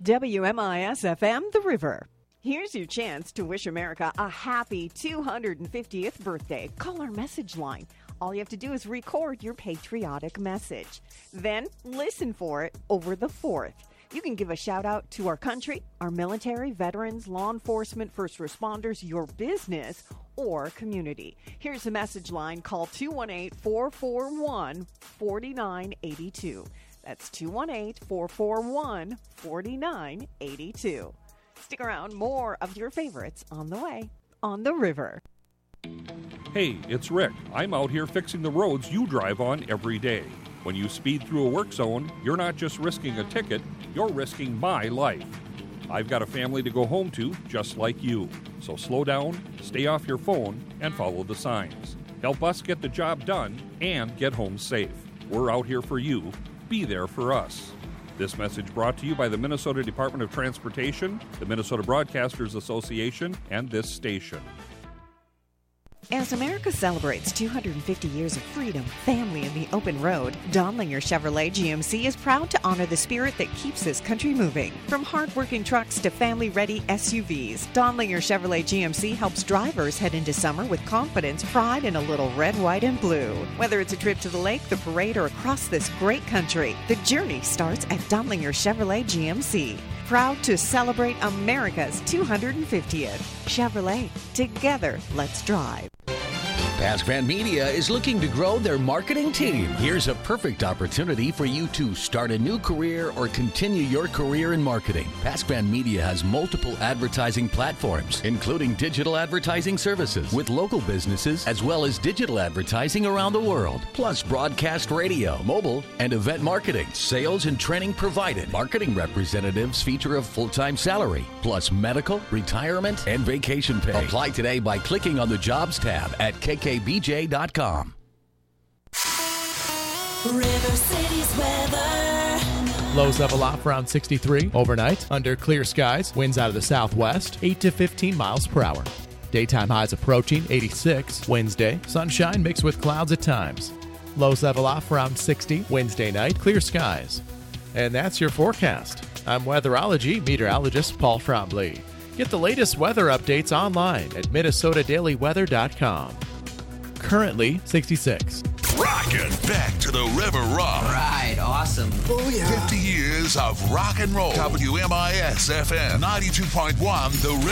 WMIS-FM, The River. Here's your chance to wish America a happy 250th birthday. Call our message line. All you have to do is record your patriotic message. Then listen for it over the 4th. You can give a shout out to our country, our military, veterans, law enforcement, first responders, your business, or community. Here's the message line. Call 218-441-4982. That's 218-441-4982. Stick around. More of your favorites on the way on The River. Hey, it's Rick. I'm out here fixing the roads you drive on every day. When you speed through a work zone, you're not just risking a ticket, you're risking my life. I've got a family to go home to just like you. So slow down, stay off your phone, and follow the signs. Help us get the job done and get home safe. We're out here for you. Be there for us. This message brought to you by the Minnesota Department of Transportation, the Minnesota Broadcasters Association, and this station. As America celebrates 250 years of freedom, family, and the open road, Donlinger Chevrolet GMC is proud to honor the spirit that keeps this country moving. From hard-working trucks to family-ready SUVs, Donlinger Chevrolet GMC helps drivers head into summer with confidence, pride, and a little red, white, and blue. Whether it's a trip to the lake, the parade, or across this great country, the journey starts at Donlinger Chevrolet GMC. Proud to celebrate America's 250th. Chevrolet. Together, let's drive. PaskVan Media is looking to grow their marketing team. Here's a perfect opportunity for you to start a new career or continue your career in marketing. PaskVan Media has multiple advertising platforms, including digital advertising services with local businesses, as well as digital advertising around the world, plus broadcast radio, mobile, and event marketing. Sales and training provided. Marketing representatives feature a full-time salary, plus medical, retirement, and vacation pay. Apply today by clicking on the Jobs tab at kkbj.com. River City's weather. Lows level off around 63 overnight. Under clear skies, winds out of the southwest, 8 to 15 miles per hour. Daytime highs approaching 86. Wednesday, sunshine mixed with clouds at times. Lows level off around 60. Wednesday night, clear skies. And that's your forecast. I'm weatherology meteorologist Paul Trombley. Get the latest weather updates online at minnesotadailyweather.com. Currently 66. Rockin' back to the River Rock. Right, awesome. Oh, yeah. 50 years of rock and roll. WMIS FM 92.1 The River.